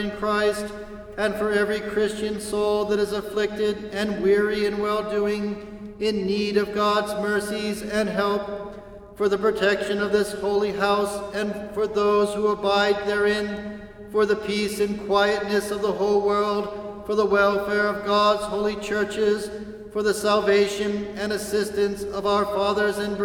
in Christ, and for every Christian soul that is afflicted and weary in well-doing, in need of God's mercies and help, for the protection of this holy house and for those who abide therein, for the peace and quietness of the whole world, for the welfare of God's holy churches, for the salvation and assistance of our fathers and